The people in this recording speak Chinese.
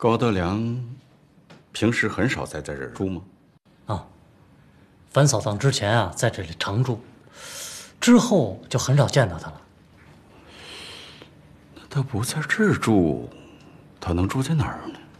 高德良平时很少在这儿住吗？ 啊，樊嫂当之前啊在这里常住，之后就很少见到他了。 那他不在这儿住，他能住在哪儿呢？